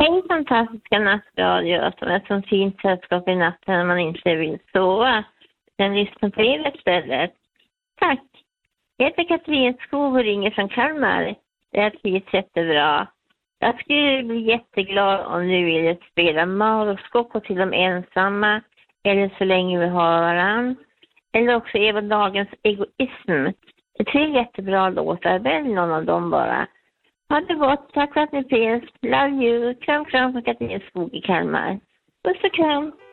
Hej fantastiska nattradio som är ett sånt fint sällskap i natten när man inte vill sova. Den lyssnar på er istället. Tack. Jag heter Katrin Skog och ringer från Kalmar. Det trivs jättebra. Jag skulle bli jätteglad om du ville spela Maroskop till de ensamma eller Så länge vi har varann. Eller också Eva Dagens Egoism. Det är 3 jättebra låtar, välj någon av dem bara. Ha det gott, tack för att ni finns. Love you. Kram, kram från Katrin Skog i Kalmar. Puss och kram.